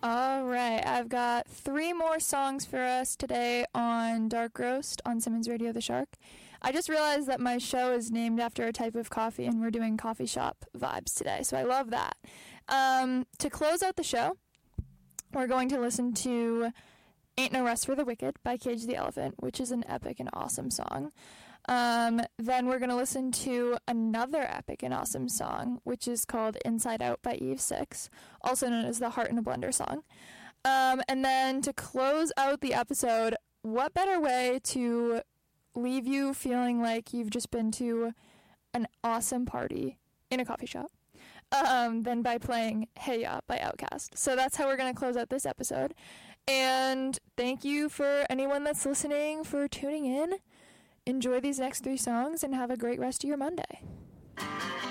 All right, I've got 3 more songs for us today on Dark Roast on Simmons Radio The Shark. I just realized that my show is named after a type of coffee, and we're doing coffee shop vibes today, so I love that. To close out the show, we're going to listen to Ain't No Rest for the Wicked by Cage the Elephant, which is an epic and awesome song. Then we're going to listen to another epic and awesome song, which is called Inside Out by Eve 6, also known as the Heart in a Blender song. And then to close out the episode, what better way to leave you feeling like you've just been to an awesome party in a coffee shop than by playing Hey Ya by Outkast. So that's how we're going to close out this episode. And thank you for anyone that's listening for tuning in. Enjoy these next 3 songs and have a great rest of your Monday.